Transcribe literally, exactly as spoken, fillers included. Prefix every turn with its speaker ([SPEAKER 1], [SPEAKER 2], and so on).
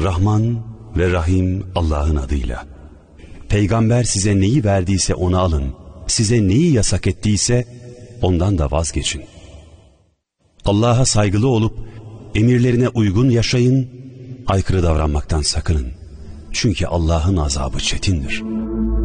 [SPEAKER 1] Rahman ve Rahim Allah'ın adıyla. Peygamber size neyi verdiyse onu alın. Size neyi yasak ettiyse ondan da vazgeçin. Allah'a saygılı olup emirlerine uygun yaşayın, aykırı davranmaktan sakının. Çünkü Allah'ın azabı çetindir.